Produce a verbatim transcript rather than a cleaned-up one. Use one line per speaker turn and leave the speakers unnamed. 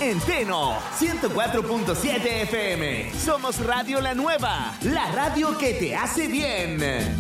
Centeno, ciento cuatro punto siete F M. Somos Radio La Nueva, la radio que te hace bien.